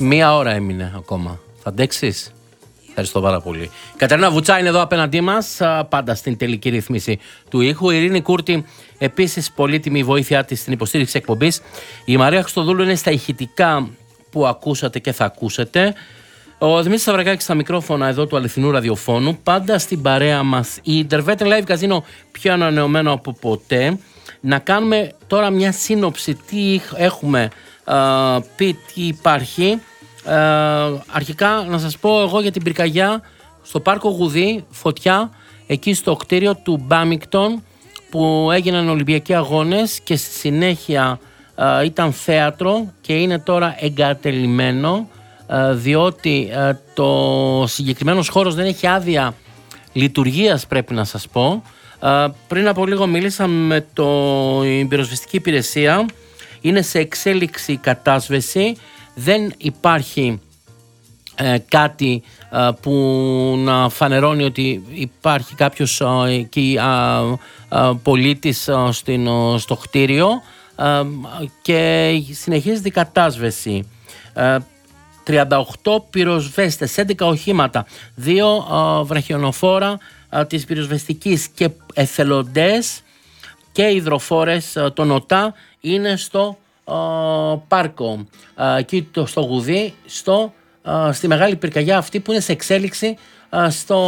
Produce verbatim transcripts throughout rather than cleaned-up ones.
Μία ώρα έμεινε ακόμα. Θα αντέξεις? Ευχαριστώ πάρα πολύ. Κατερίνα Βουτσά είναι εδώ απέναντί μας, πάντα στην τελική ρυθμίση του ήχου. Η Ειρήνη Κούρτη, επίσης πολύτιμη βοήθειά της στην υποστήριξη εκπομπής. Η Μαρία Χριστοδούλου είναι στα ηχητικά που ακούσατε και θα ακούσετε. Ο Δημήτρης Σταυρακάκης στα μικρόφωνα εδώ του αληθινού ραδιοφώνου. Πάντα στην παρέα μας η Intervetin Live Casino, πιο ανανεωμένο από ποτέ. Να κάνουμε τώρα μια σύνοψη τι έχουμε α, πει, τι υπάρχει. Ε, αρχικά να σας πω εγώ για την πυρκαγιά στο Πάρκο Γουδί, φωτιά εκεί στο κτίριο του Μπάμιγκτον που έγιναν Ολυμπιακοί Αγώνες και στη συνέχεια ε, ήταν θέατρο και είναι τώρα εγκατελειμμένο ε, διότι ε, το συγκεκριμένος χώρος δεν έχει άδεια λειτουργίας, πρέπει να σας πω. Ε, πριν από λίγο μίλησα με την πυροσβεστική υπηρεσία, είναι σε εξέλιξη κατάσβεση. Δεν υπάρχει ε, κάτι ε, που να φανερώνει ότι υπάρχει κάποιος ε, εκεί, ε, ε, πολίτης ε, στην, ε, στο κτίριο ε, και συνεχίζεται η κατάσβεση. Ε, τριάντα οκτώ πυροσβέστες, έντεκα οχήματα, δύο ε, βραχιονοφόρα ε, της πυροσβεστικής και εθελοντές και υδροφόρες ε, των ΟΤΑ είναι στο Uh, πάρκο uh, εκεί το, στο Γουδί, στο, uh, στη μεγάλη πυρκαγιά αυτή που είναι σε εξέλιξη uh, στο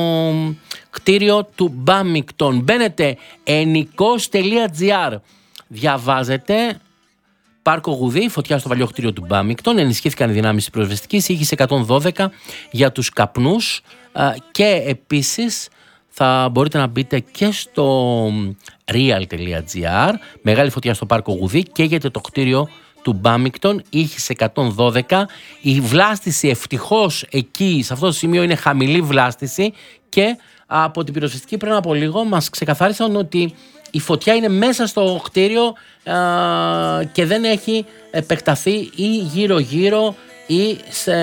κτίριο του Μπάμιγκτον. Μπαίνετε ενικός τελεία τζι άρ, διαβάζετε Πάρκο Γουδί, φωτιά στο παλιό κτίριο του Μπάμιγκτον, ενισχύθηκαν οι δυνάμεις της πυροσβεστικής, είχε εκατόν δώδεκα για τους καπνούς uh, και επίσης θα μπορείτε να μπείτε και στο real τελεία τζι άρ, μεγάλη φωτιά στο Πάρκο Γουδί, καίγεται το κτίριο του Μπάμιγκτον, είχε εκατόν δώδεκα. Η βλάστηση ευτυχώς εκεί, σε αυτό το σημείο, είναι χαμηλή βλάστηση και από την πυροσβεστική πριν από λίγο μας ξεκαθάρισαν ότι η φωτιά είναι μέσα στο κτίριο α, και δεν έχει επεκταθεί ή γύρω γύρω ή σε,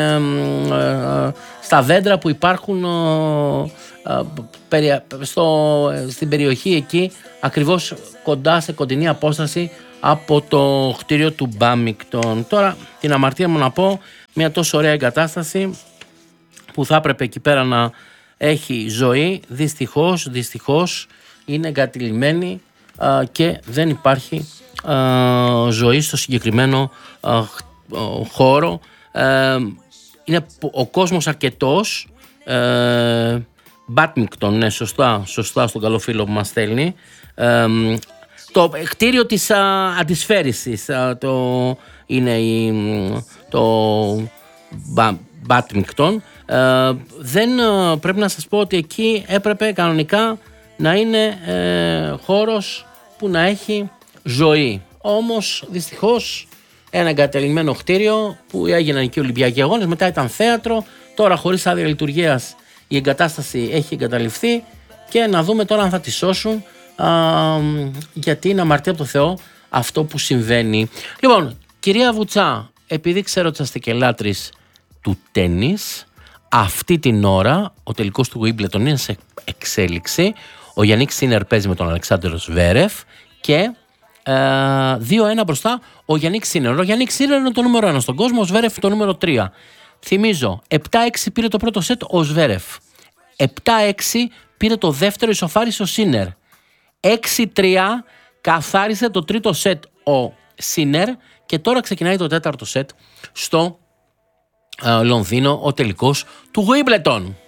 α, στα δέντρα που υπάρχουν α, στο, στην περιοχή εκεί, ακριβώς κοντά, σε κοντινή απόσταση από το κτίριο του Μπάμιγκτον. Τώρα την αμαρτία μου να πω, μια τόσο ωραία εγκατάσταση που θα έπρεπε εκεί πέρα να έχει ζωή, δυστυχώς, δυστυχώς είναι εγκατηλειμμένη α, και δεν υπάρχει α, ζωή στο συγκεκριμένο α, χώρο. Ε, είναι ο κόσμος αρκετός. ε, Μπάτμιγκτον, ναι, σωστά, σωστά στον καλό φίλο που μας στέλνει. Ε, το κτίριο της α, αντισφαίρησης α, το, είναι η, το Μπάτμιγκτον. Ε, δεν ε, πρέπει να σας πω ότι εκεί έπρεπε κανονικά να είναι ε, χώρος που να έχει ζωή. Όμως δυστυχώς ένα εγκατελειμμένο κτίριο που έγιναν εκεί Ολυμπιακοί Αγώνες, μετά ήταν θέατρο, τώρα χωρίς άδεια λειτουργίας η εγκατάσταση έχει εγκαταλειφθεί και να δούμε τώρα αν θα τη σώσουν, α, γιατί είναι αμαρτία από το Θεό αυτό που συμβαίνει. Λοιπόν, κυρία Βουτσά, επειδή ξέρω ότι είστε και λάτρης του τένις, αυτή την ώρα ο τελικός του Wimbledon είναι σε εξέλιξη. Ο Γιάννικ Σίνερ παίζει με τον Αλεξάνδρο Σβέρεφ και Uh, δύο ένα μπροστά ο Γιάννικ Σίνερ. Ο Γιάννικ Σίνερ είναι το νούμερο ένα στον κόσμο, ο Σβέρεφ το νούμερο τρία. Θυμίζω, επτά έξι πήρε το πρώτο σετ ο Σβέρεφ, επτά έξι πήρε το δεύτερο, ισοφάρισε ο Σίνερ, έξι τρία καθάρισε το τρίτο σετ ο Σίνερ και τώρα ξεκινάει το τέταρτο σετ στο uh, Λονδίνο, ο τελικός του Wimbledon.